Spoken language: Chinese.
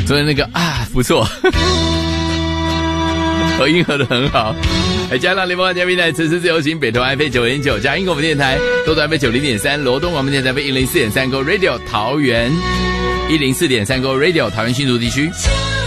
昨天那个不错，合音合得很好。加上联邦嘉宾台城市自由行，北投 iPay 9.9，嘉音广播电台多多 iPay 90.3，罗东广播电台 104.3 Go Radio 桃园104.3 Go Radio 桃园新竹地区。